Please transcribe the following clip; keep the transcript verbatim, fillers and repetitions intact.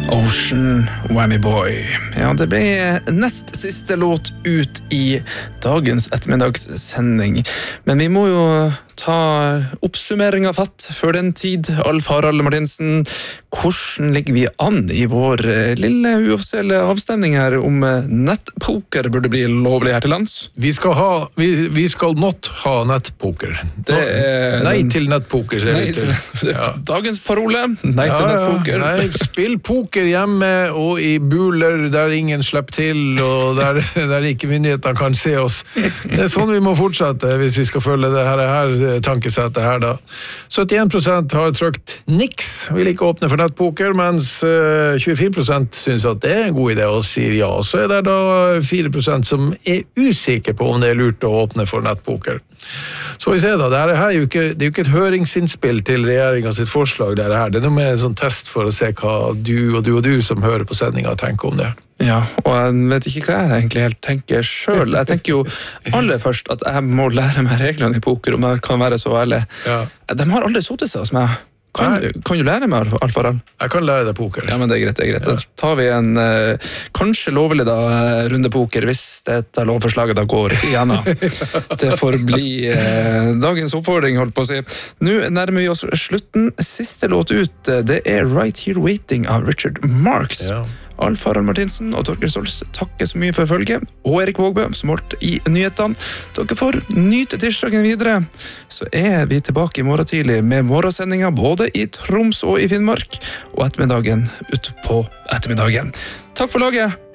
Ocean Whammy Boy. Ja, det ble nest siste låt ut i dagens ettermiddagssending. Men vi må jo ta oppsummering av fatt før den tid. Alf Harald Martinsen, hvordan ligger vi an i vår lille uoffisielle avstemning her om nettpoker burde bli lovlig her til lands? Vi skal ha, vi, vi skal not ha nettpoker. Det er, nei til nettpoker, ser nei til, til. Ja. Dagens parole, nei til ja, nettpoker. Nei, spill poker hjemme og i buler der ingen slipper til, og der, der ikke myndighetene kan se oss. Det er sånn vi må fortsette hvis vi skal følge det her, her tankesettet her da. syttien prosent har trykt niks, vil ikke åpne for nettpoker, mens uh, tjuefire prosent synes at det er en god idé og sier ja. Så er det da fire prosent som er usikre på om det er lurt å åpne for nettpoker. Så vi ser da, det, her er jo ikke, det er jo ikke et høringsinnspill til regjeringen sitt forslag, det, her. Det er noe mer en sånn test for å se hva du og du og du som hører på sendingen tenker om det. Ja, og jeg vet ikke hva jeg egentlig helt tenker selv. Jeg tenker jo aller først at jeg må lære meg reglene i poker, om jeg kan være så ærlig. Ja. De har aldri suttet seg hos meg. Kan, kan du lære meg, Alf Harald? Jeg kan lære deg poker. Ja, men det er greit, det er greit. Ja. Så tar vi en eh, kanskje lovlig da, runde poker, hvis dette lovforslaget da går igjennom. Det får bli eh, dagens oppfordring, holdt på å si. Nå nærmer vi oss slutten. Siste låt ut, det er Right Here Waiting av Richard Marx. Ja. Alf Harald Martinsen og Torger Stolz takker så mye for følget, og Erik Vågbø som holdt i nyhetene. Dere får nyte tirsdagen videre, så er vi tilbake i morgen tidlig med morgensendinger både i Troms og i Finnmark, og ettermiddagen ut på ettermiddagen. Takk for laget!